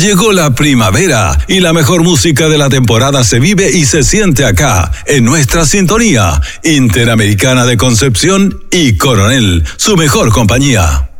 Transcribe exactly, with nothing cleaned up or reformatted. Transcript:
Llegó la primavera y la mejor música de la temporada se vive y se siente acá, en nuestra sintonía Interamericana de Concepción y Coronel, su mejor compañía.